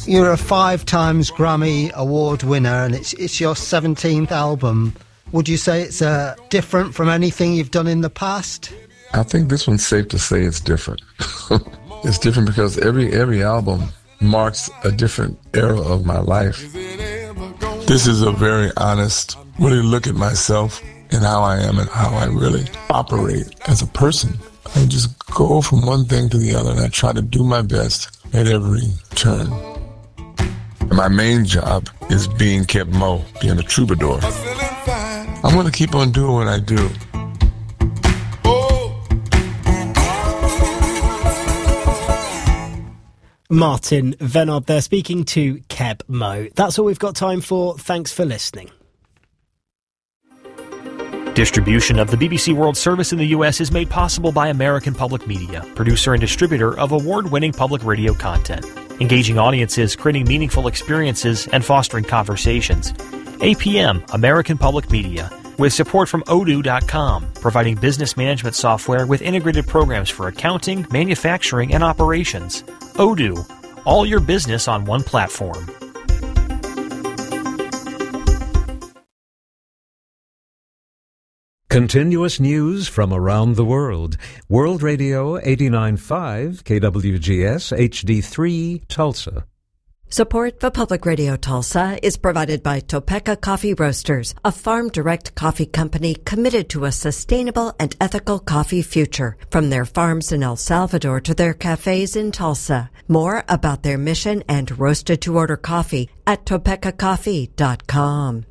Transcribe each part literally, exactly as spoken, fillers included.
You're a five times Grammy Award winner and it's it's your seventeenth album. Would you say it's uh, different from anything you've done in the past? I think this one's safe to say it's different. It's different because every every album marks a different era of my life. This is a very honest, really look at myself and how I am and how I really operate as a person. I just go from one thing to the other and I try to do my best at every turn. My main job is being Keb Mo, being a troubadour. I'm going to keep on doing what I do. Martin Venob there speaking to Keb Mo. That's all we've got time for. Thanks for listening. Distribution of the B B C World Service in the U S is made possible by American Public Media, producer and distributor of award-winning public radio content, engaging audiences, creating meaningful experiences, and fostering conversations. A P M, American Public Media, with support from odoo dot com, providing business management software with integrated programs for accounting, manufacturing, and operations. Odoo, all your business on one platform. Continuous news from around the world. World Radio eighty-nine point five, K W G S H D three, Tulsa. Support for Public Radio Tulsa is provided by Topeka Coffee Roasters, a farm-direct coffee company committed to a sustainable and ethical coffee future, from their farms in El Salvador to their cafes in Tulsa. More about their mission and roasted-to-order coffee at topeka coffee dot com.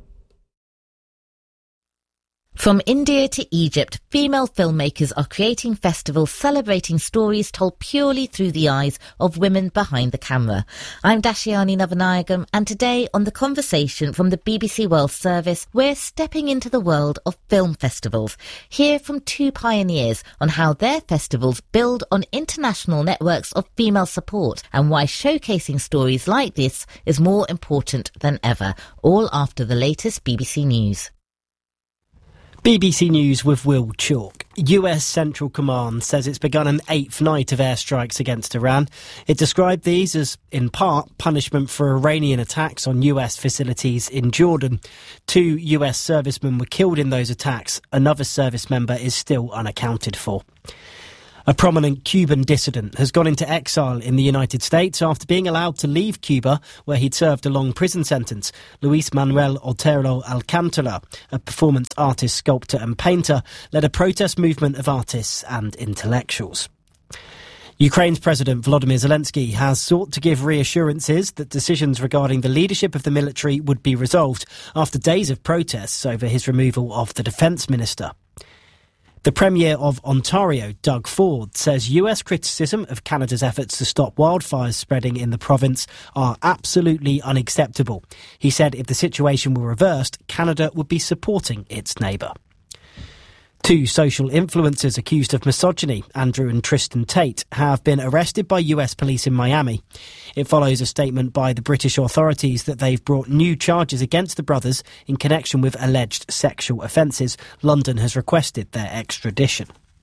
From India to Egypt, female filmmakers are creating festivals celebrating stories told purely through the eyes of women behind the camera. I'm Dashiani Navanayagam, and today on The Conversation from the B B C World Service, we're stepping into the world of film festivals. Hear from two pioneers on how their festivals build on international networks of female support and why showcasing stories like this is more important than ever, all after the latest B B C News. B B C News with Will Chalk. U S Central Command says it's begun an eighth night of airstrikes against Iran. It described these as, in part, punishment for Iranian attacks on U S facilities in Jordan. Two U S servicemen were killed in those attacks. Another service member is still unaccounted for. A prominent Cuban dissident has gone into exile in the United States after being allowed to leave Cuba, where he'd served a long prison sentence. Luis Manuel Otero Alcantara, a performance artist, sculptor and painter, led a protest movement of artists and intellectuals. Ukraine's President Volodymyr Zelensky has sought to give reassurances that decisions regarding the leadership of the military would be resolved after days of protests over his removal of the defence minister. The Premier of Ontario, Doug Ford, says U S criticism of Canada's efforts to stop wildfires spreading in the province are absolutely unacceptable. He said if the situation were reversed, Canada would be supporting its neighbour. Two social influencers accused of misogyny, Andrew and Tristan Tate, have been arrested by U S police in Miami. It follows a statement by the British authorities that they've brought new charges against the brothers in connection with alleged sexual offences. London has requested their extradition.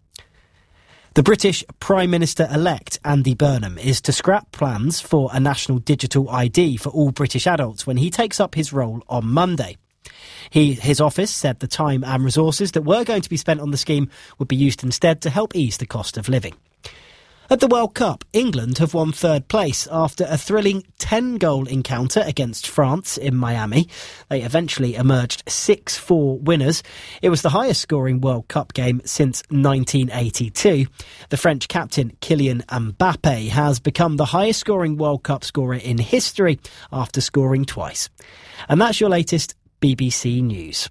The British Prime Minister-elect Andy Burnham is to scrap plans for a national digital I D for all British adults when he takes up his role on Monday. He, his office said the time and resources that were going to be spent on the scheme would be used instead to help ease the cost of living. At the World Cup, England have won third place after a thrilling ten-goal encounter against France in Miami. They eventually emerged six four winners. It was the highest-scoring World Cup game since nineteen eighty-two. The French captain Kylian Mbappe has become the highest-scoring World Cup scorer in history after scoring twice. And that's your latest B B C News.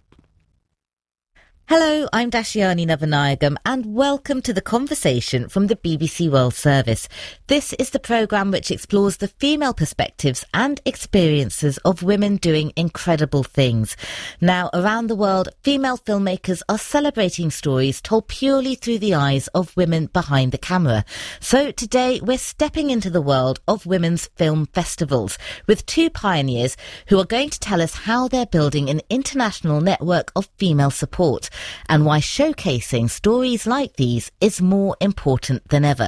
Hello, I'm Dashiani Navanayagam and welcome to The Conversation from the B B C World Service. This is the programme which explores the female perspectives and experiences of women doing incredible things. Now, around the world, female filmmakers are celebrating stories told purely through the eyes of women behind the camera. So today we're stepping into the world of women's film festivals with two pioneers who are going to tell us how they're building an international network of female support, and why showcasing stories like these is more important than ever.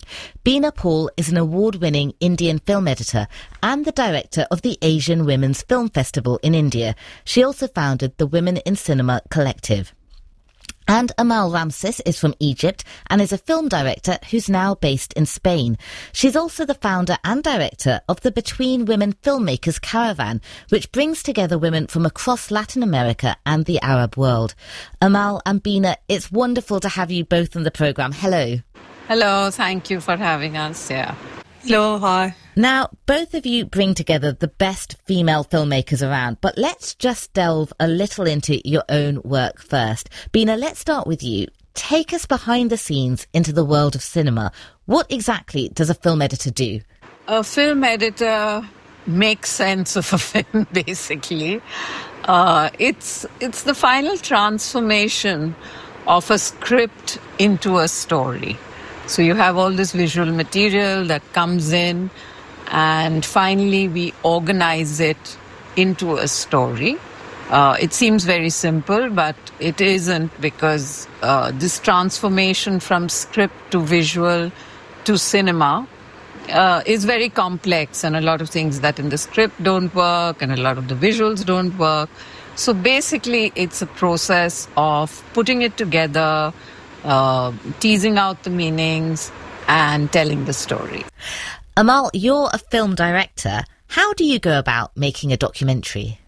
Beena Paul is an award-winning Indian film editor and the director of the Asian Women's Film Festival in India. She also founded the Women in Cinema Collective. And Amal Ramses is from Egypt and is a film director who's now based in Spain. She's also the founder and director of the Between Women Filmmakers Caravan, which brings together women from across Latin America and the Arab world. Amal and Beena, it's wonderful to have you both on the programme. Hello. Hello, thank you for having us. Yeah. Hello, hi. Now, both of you bring together the best female filmmakers around, but let's just delve a little into your own work first. Beena, let's start with you. Take us behind the scenes into the world of cinema. What exactly does a film editor do? A film editor makes sense of a film, basically. Uh, it's it's the final transformation of a script into a story. So you have all this visual material that comes in, and finally we organize it into a story. Uh, it seems very simple, but it isn't, because uh, this transformation from script to visual to cinema uh, is very complex, and a lot of things that in the script don't work and a lot of the visuals don't work. So basically it's a process of putting it together, uh, teasing out the meanings and telling the story. Amal, you're a film director. How do you go about making a documentary?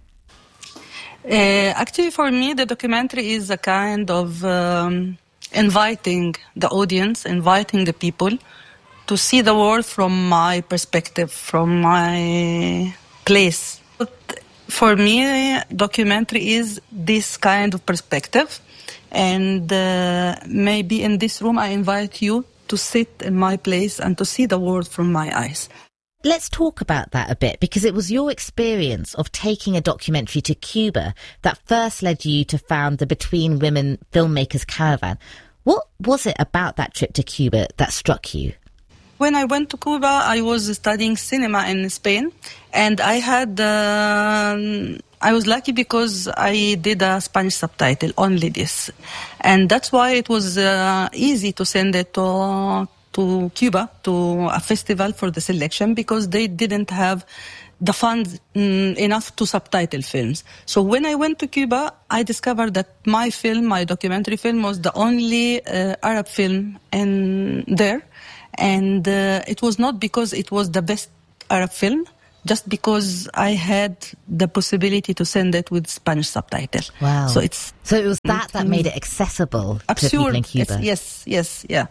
Uh, actually, for me, the documentary is a kind of um, inviting the audience, inviting the people to see the world from my perspective, from my place. But for me, documentary is this kind of perspective. And uh, maybe in this room, I invite you to sit in my place and to see the world from my eyes. Let's talk about that a bit, because it was your experience of taking a documentary to Cuba that first led you to found the Between Women Filmmakers Caravan. What was it about that trip to Cuba that struck you? When I went to Cuba, I was studying cinema in Spain, and I had... Uh, I was lucky because I did a Spanish subtitle, only this. And that's why it was uh, easy to send it to, to Cuba, to a festival for the selection, because they didn't have the funds mm, enough to subtitle films. So when I went to Cuba, I discovered that my film, my documentary film, was the only uh, Arab film in there. And uh, it was not because it was the best Arab film, just because I had the possibility to send it with Spanish subtitles. Wow. So it's so it was that that made it accessible absurd. to people in Cuba. Yes, yes, yeah.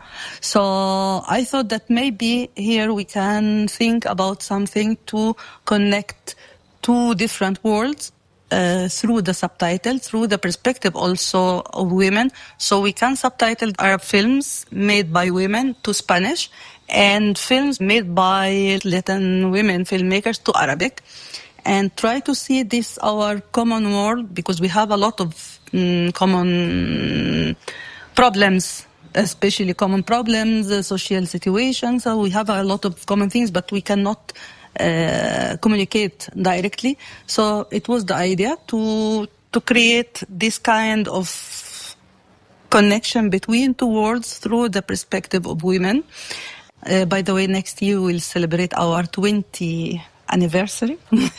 So I thought that maybe here we can think about something to connect two different worlds uh, through the subtitle, through the perspective also of women. So we can subtitle Arab films made by women to Spanish, and films made by Latin women filmmakers to Arabic, and try to see this our common world, because we have a lot of um, common problems, especially common problems, uh, social situations. So we have a lot of common things, but we cannot uh, communicate directly. So it was the idea to to create this kind of connection between two worlds through the perspective of women. Uh, by the way, next year we'll celebrate our twentieth anniversary.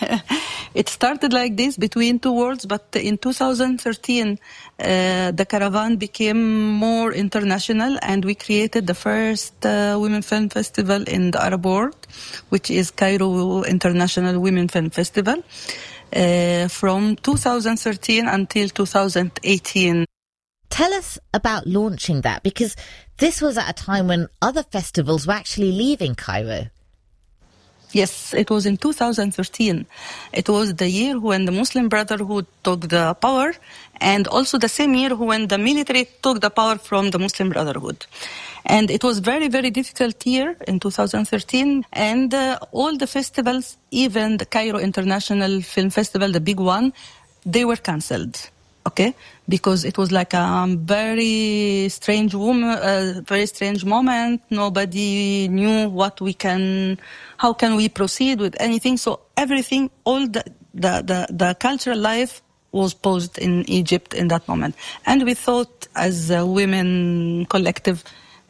It started like this, between two worlds, but in two thousand thirteen, uh, the Caravan became more international, and we created the first uh, Women Film Festival in the Arab world, which is Cairo International Women Film Festival, uh, from two thousand thirteen until two thousand eighteen. Tell us about launching that, because this was at a time when other festivals were actually leaving Cairo. Yes, it was in two thousand thirteen. It was the year when the Muslim Brotherhood took the power, and also the same year when the military took the power from the Muslim Brotherhood. And it was very, very difficult year in two thousand thirteen, and uh, all the festivals, even the Cairo International Film Festival, the big one, they were cancelled. Okay, because it was like a very strange woman, uh, very strange moment. Nobody knew what we can, how can we proceed with anything. So everything, all the the the, the cultural life was paused in Egypt in that moment. And we thought, as a women collective,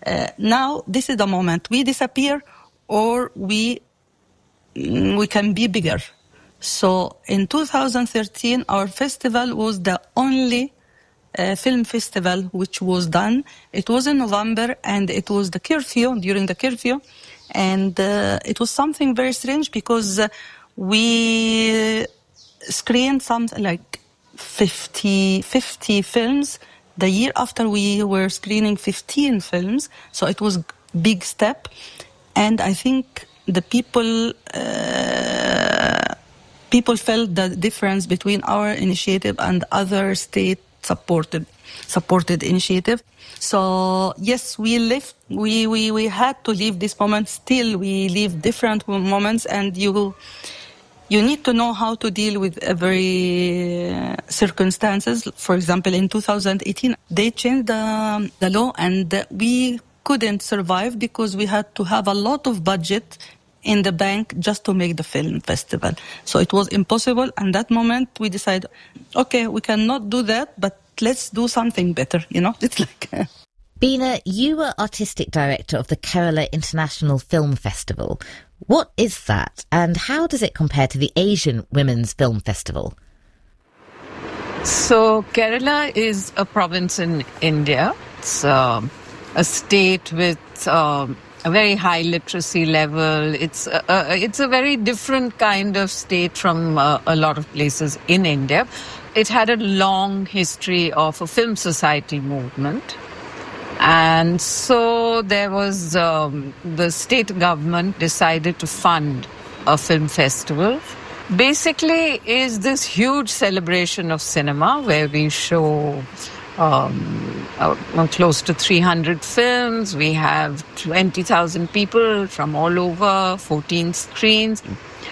Uh, now, this is the moment. We disappear or we we can be bigger. So in two thousand thirteen, our festival was the only uh, film festival which was done. It was in November, and it was the curfew, during the curfew. And uh, it was something very strange because uh, we screened something like fifty, fifty films. The year after, we were screening fifteen films. So it was a big step. And I think the people uh, people felt the difference between our initiative and other state-supported supported initiative. So yes, we lived, we, we, we had to live this moment. Still, we live different moments, and you you need to know how to deal with every uh, circumstances. For example, in two thousand eighteen, they changed the, the law, and we couldn't survive because we had to have a lot of budget in the bank just to make the film festival. So it was impossible. And that moment we decided, okay, we cannot do that, but let's do something better, you know? It's like... Bina, you were artistic director of the Kerala International Film Festival. What is that, and how does it compare to the Asian Women's Film Festival? So Kerala is a province in India. It's uh, a state with uh, a very high literacy level. It's a, a, it's a very different kind of state from uh, a lot of places in India. It had a long history of a film society movement. And so there was, um, the state government decided to fund a film festival. Basically is this huge celebration of cinema where we show um, uh, close to three hundred films. We have twenty thousand people from all over, fourteen screens.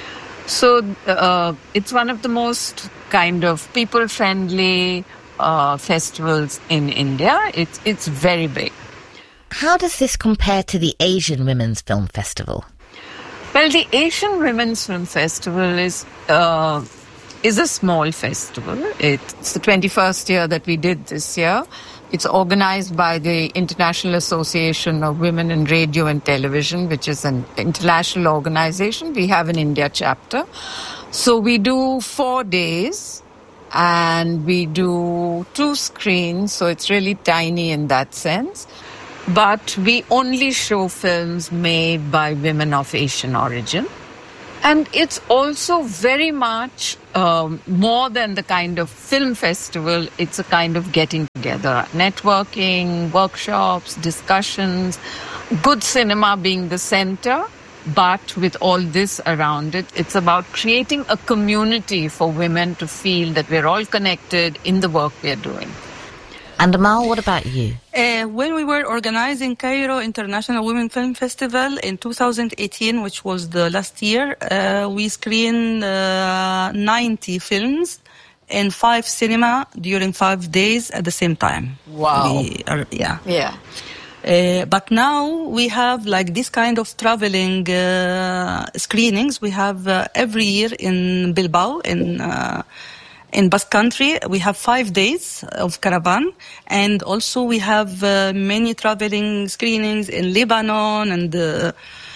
So uh, it's one of the most kind of people-friendly uh, festivals in India. It's, it's very big. How does this compare to the Asian Women's Film Festival? Well, the Asian Women's Film Festival is uh, is a small festival. It's the twenty-first year that we did this year. It's organized by the International Association of Women in Radio and Television, which is an international organization. We have an India chapter. So we do four days and we do two screens. So it's really tiny in that sense. But we only show films made by women of Asian origin. And it's also very much um, more than the kind of film festival. It's a kind of getting together, networking, workshops, discussions, good cinema being the center, but with all this around it. It's about creating a community for women to feel that we're all connected in the work we're doing. And Amal, what about you? Uh, when we were organizing Cairo International Women Film Festival in two thousand eighteen, which was the last year, uh, we screened uh, ninety films in five cinema during five days at the same time. Wow. We are, yeah. Yeah. Uh, but now we have like this kind of traveling uh, screenings. We have uh, every year in Bilbao, in uh, in Basque Country, we have five days of caravan, and also we have uh, many traveling screenings in Lebanon, and uh,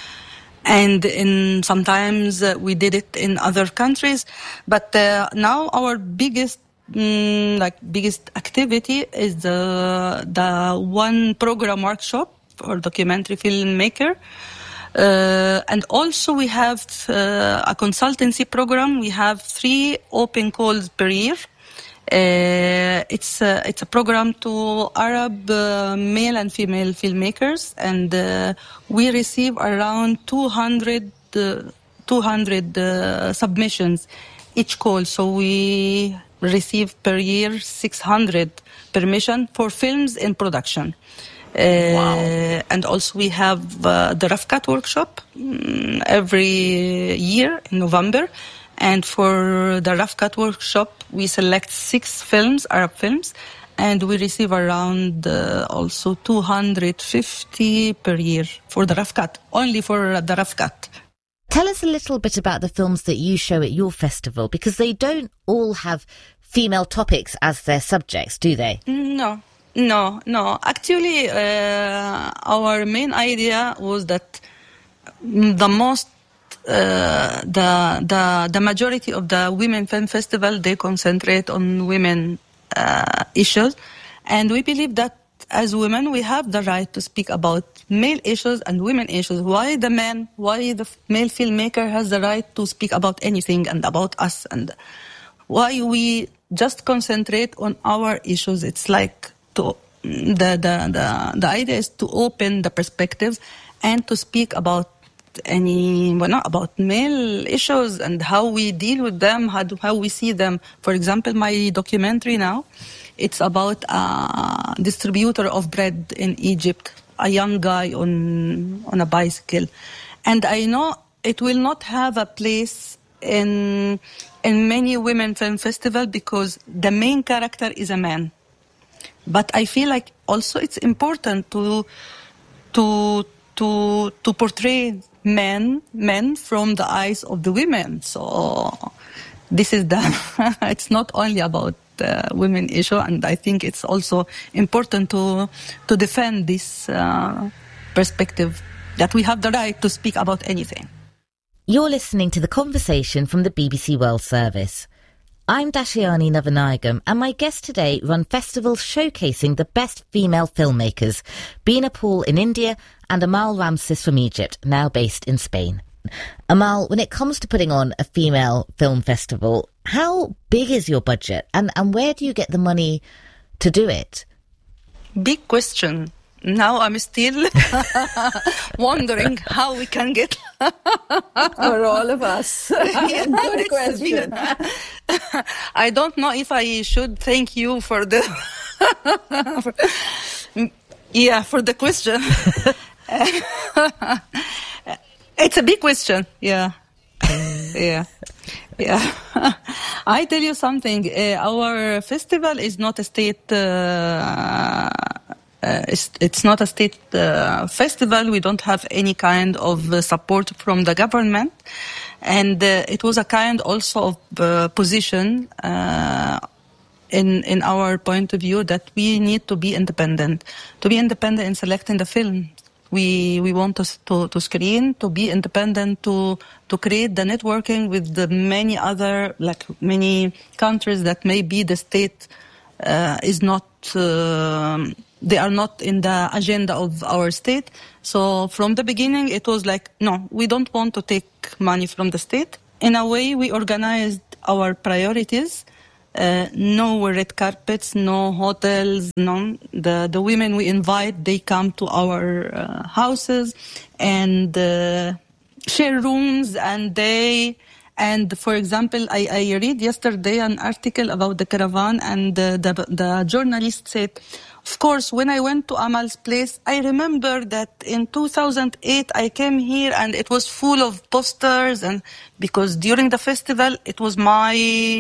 and in sometimes uh, we did it in other countries. But uh, now our biggest mm, like biggest activity is the the one program workshop for documentary filmmaker. Uh, and also we have uh, a consultancy program. We have three open calls per year. Uh, it's a, it's a program to Arab uh, male and female filmmakers, and uh, we receive around two hundred, uh, two hundred uh, submissions each call. So we receive per year six hundred permission for films in production. Uh, wow. And also we have uh, the Rough Cut workshop um, every year in November. And for the Rough Cut workshop, we select six films, Arab films, and we receive around uh, also two hundred fifty per year for the Rough Cut, only for the Rough Cut. Tell us a little bit about the films that you show at your festival, because they don't all have female topics as their subjects, do they? No. No, no. Actually, uh, our main idea was that the most, uh, the the the majority of the Women Film Festival, they concentrate on women uh, issues, and we believe that as women we have the right to speak about male issues and women issues. Why the man? Why the male filmmaker has the right to speak about anything and about us? And why we just concentrate on our issues? It's like to the the the the idea is to open the perspectives and to speak about any well not about male issues and how we deal with them, how do, how we see them. For example, my documentary now, it's about a distributor of bread in Egypt, a young guy on on a bicycle, and I know it will not have a place in in many women film festival because the main character is a man. But I feel like also it's important to to to to portray men men from the eyes of the women. So this is the it's not only about the women issue, and I think it's also important to to defend this uh, perspective that we have the right to speak about anything. You're listening to The Conversation from the B B C World Service. I'm Dashiani Navanayagam, and my guests today run festivals showcasing the best female filmmakers, Bina Paul in India and Amal Ramses from Egypt, now based in Spain. Amal, when it comes to putting on a female film festival, how big is your budget, and, and where do you get the money to do it? Big question. Now I'm still wondering how we can get... For all of us. Yeah, good question. I don't know if I should thank you for the... for, yeah, for the question. It's a big question, yeah. Yeah. Yeah. I tell you something. Uh, our festival is not a state... Uh, Uh, it's, it's not a state uh, festival. We don't have any kind of uh, support from the government. And uh, it was a kind also of uh, position uh, in in our point of view that we need to be independent. To be independent in selecting the film. We we want to, to, to screen, to be independent, to to create the networking with the many other, like many countries that maybe the state uh, is not... Uh, They are not in the agenda of our state. So from the beginning, it was like, no, we don't want to take money from the state. In a way, we organized our priorities. Uh, no red carpets, no hotels, no. The, the women we invite, they come to our uh, houses and uh, share rooms, and they... And for example, I, I read yesterday an article about the caravan, and the, the, the journalist said, of course, when I went to Amal's place, I remember that in two thousand eight I came here and it was full of posters, and because during the festival it was my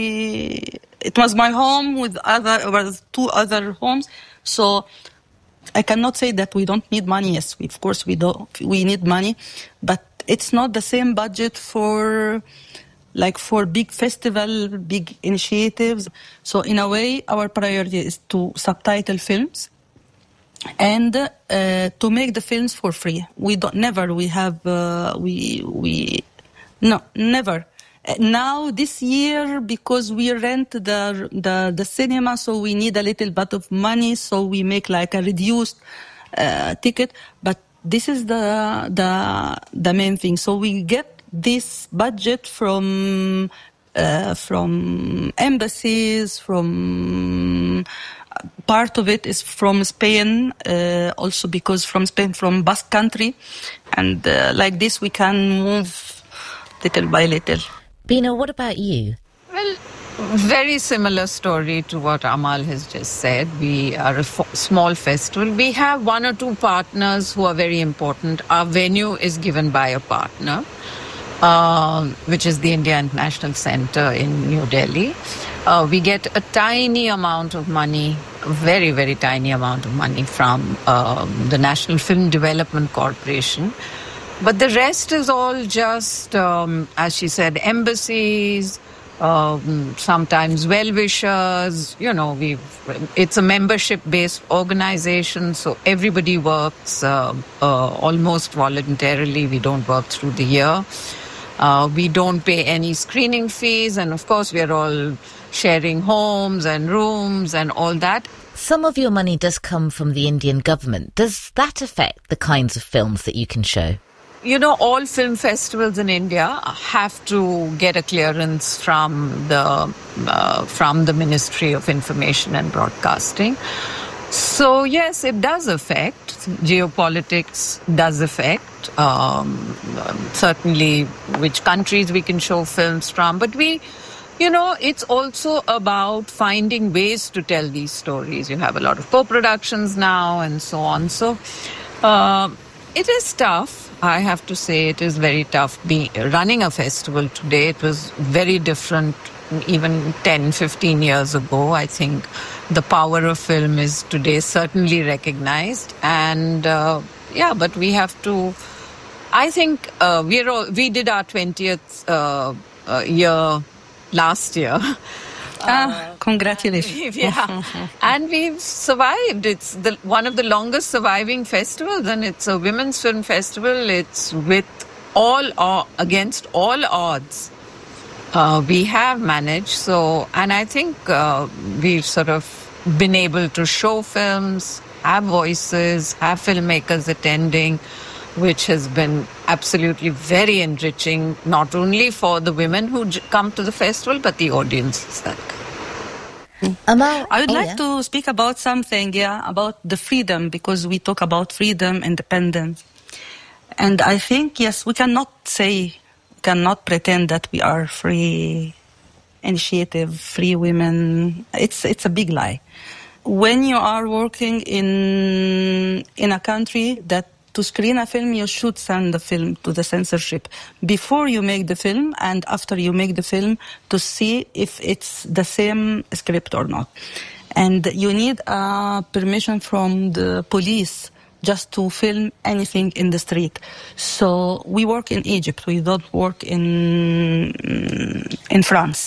it was my home with other with two other homes. So I cannot say that we don't need money. Yes, we, of course we do. We need money, but it's not the same budget for. Like for big festival, big initiatives. So in a way, our priority is to subtitle films and uh, to make the films for free. We don't never we have uh, we we no never. Now this year, because we rent the the the cinema, so we need a little bit of money. So we make like a reduced uh, ticket. But this is the the the main thing. So we get this budget from uh, from embassies, from uh, part of it is from Spain, uh, also because from Spain, from Basque Country, and uh, like this we can move little by little. Bina, what about you? Well, very similar story to what Amal has just said. We are a fo- small festival. We have one or two partners who are very important. Our venue is given by a partner. Uh, which is the India International Center in New Delhi. Uh, we get a tiny amount of money, a very, very tiny amount of money from um, the National Film Development Corporation. But the rest is all just, um, as she said, embassies, um, sometimes well-wishers. You know, we've it's a membership-based organization, so everybody works uh, uh, almost voluntarily. We don't work through the year. Uh, we don't pay any screening fees, and of course, we're all sharing homes and rooms and all that. Some of your money does come from the Indian government. Does that affect the kinds of films that you can show? You know, all film festivals in India have to get a clearance from the uh, from the Ministry of Information and Broadcasting. So yes, it does affect. Geopolitics does affect um, certainly which countries we can show films from. But we, you know, it's also about finding ways to tell these stories. You have a lot of co-productions now and so on. So uh, it is tough. I have to say it is very tough being, running a festival today. It was very different even ten, fifteen years ago. I think the power of film is today certainly recognized. And uh, yeah, but we have to, I think uh, we're all, we did our twentieth uh, uh, year last year. Ah, congratulations. Yeah, and we've survived. It's the one of the longest surviving festivals, and it's a women's film festival. It's with all or against all odds. Uh, we have managed, so, and I think uh, we've sort of been able to show films, have voices, have filmmakers attending, which has been absolutely very enriching, not only for the women who j- come to the festival, but the audiences that come. Amal, I would oh, like yeah. to speak about something, yeah, about the freedom, because we talk about freedom, independence. And I think, yes, we cannot say, cannot pretend that we are free initiative, free women. It's it's a big lie. When you are working in in a country that to screen a film, you should send the film to the censorship before you make the film and after you make the film to see if it's the same script or not. And you need a permission from the police just to film anything in the street. So we work in Egypt. We don't work in in France.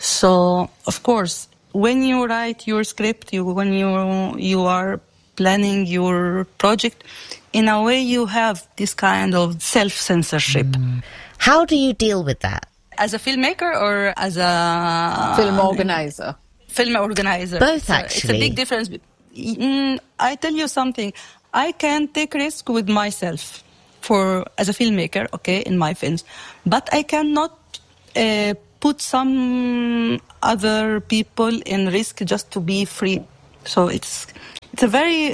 So of course, when you write your script, you when you you are planning your project, in a way you have this kind of self-censorship. Mm. How do you deal with that? As a filmmaker or as a... Film organizer. Film organizer. Both, so actually. It's a big difference. Mm, I tell you something. I can take risk with myself for as a filmmaker, okay, in my films. But I cannot uh, put some other people in risk just to be free. So it's it's a very...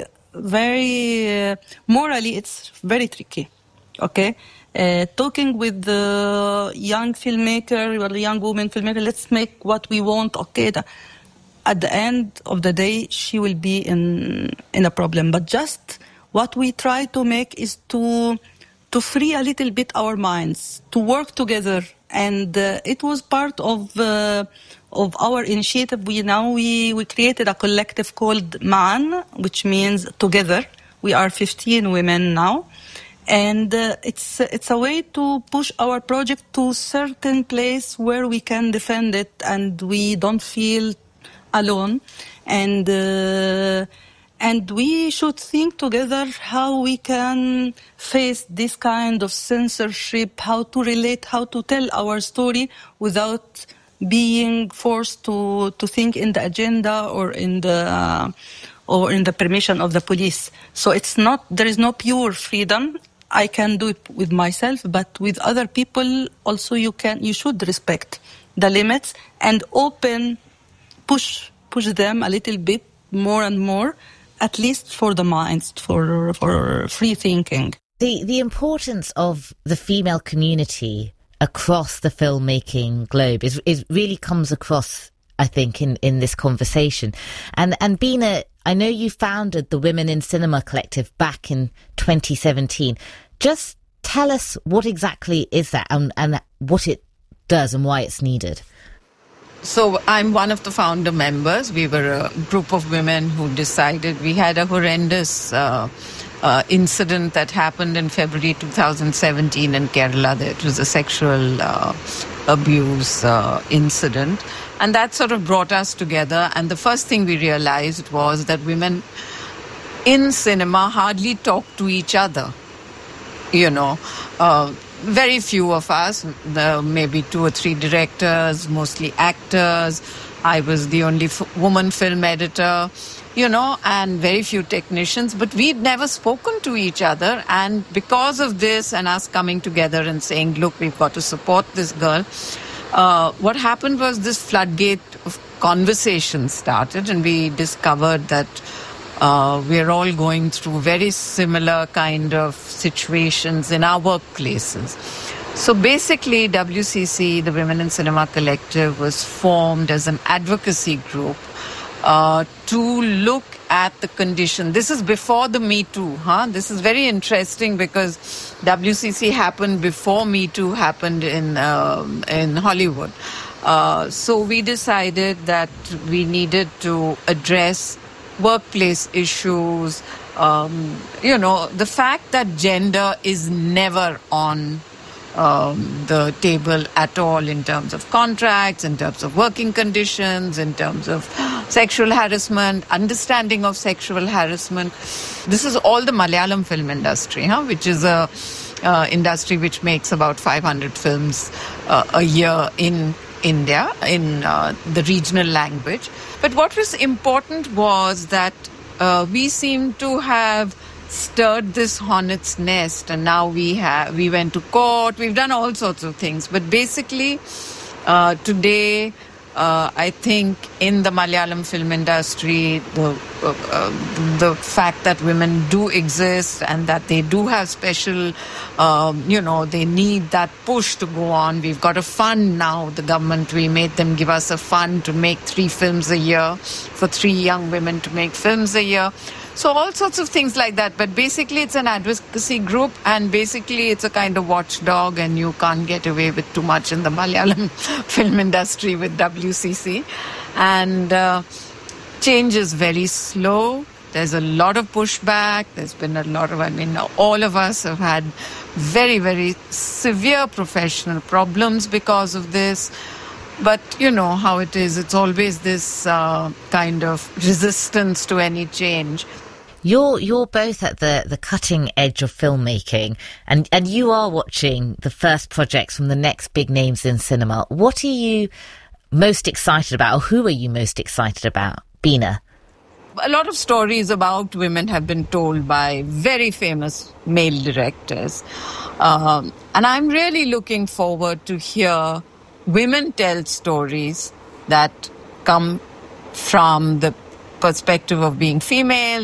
very uh, morally it's very tricky, okay. Uh, talking with the young filmmaker or the young woman filmmaker, let's make what we want, okay. The, at the end of the day, she will be in in a problem. But just what we try to make is to to free a little bit our minds, to work together, and uh, it was part of. Uh, Of our initiative, we now we, we created a collective called Ma'an, which means together. We are fifteen women now, and uh, it's it's a way to push our project to a certain place where we can defend it and we don't feel alone, and uh, and we should think together how we can face this kind of censorship, how to relate, how to tell our story without being forced to to think in the agenda or in the uh, or in the permission of the police. So it's not, there is no pure freedom. I can do it with myself, but with other people also you can you should respect the limits and open push push them a little bit more and more, at least for the minds, for for free thinking. The the importance of the female community across the filmmaking globe is, is really comes across, I think, in, in this conversation. And and Bina, I know you founded the Women in Cinema Collective back in twenty seventeen. Just tell us what exactly is that and, and what it does and why it's needed. so I'm one of the founder members. We were a group of women who decided we had a horrendous uh, uh, incident that happened in February two thousand seventeen in Kerala. It was a sexual uh, abuse uh, incident. And that sort of brought us together. And the first thing we realized was that women in cinema hardly talk to each other. You know, uh, very few of us, uh, maybe two or three directors, mostly actors. I was the only f- woman film editor, you know, and very few technicians. But we'd never spoken to each other. And because of this and us coming together and saying, look, we've got to support this girl, uh, what happened was this floodgate of conversation started, and we discovered that Uh, we're all going through very similar kind of situations in our workplaces. So basically, W C C, the Women in Cinema Collective, was formed as an advocacy group uh, to look at the condition. This is before the Me Too, huh? This is very interesting because W C C happened before Me Too happened in uh, in Hollywood. Uh, so we decided that we needed to address workplace issues, um, you know, the fact that gender is never on um, the table at all in terms of contracts, in terms of working conditions, in terms of sexual harassment, understanding of sexual harassment. This is all the Malayalam film industry, huh, which is a uh, industry which makes about five hundred films uh, a year in India, in uh, the regional language. But what was important was that uh, we seem to have stirred this hornet's nest, and now we have we went to court, we've done all sorts of things. But basically, uh, today, uh, I think in the Malayalam film industry, the uh, uh, the fact that women do exist and that they do have special, um, you know, they need that push to go on. We've got a fund now, the government, we made them give us a fund to make three films a year, for three young women to make films a year. So all sorts of things like that. But basically it's an advocacy group, and basically it's a kind of watchdog, and you can't get away with too much in the Malayalam film industry with W C C. And uh, change is very slow. There's a lot of pushback. There's been a lot of, I mean, all of us have had very, very severe professional problems because of this. But you know how it is. It's always this uh, kind of resistance to any change. You're you're both at the, the cutting edge of filmmaking, and, and you are watching the first projects from the next big names in cinema. What are you most excited about, or who are you most excited about? Beena? A lot of stories about women have been told by very famous male directors. Um, and I'm really looking forward to hear women tell stories that come from the perspective of being female,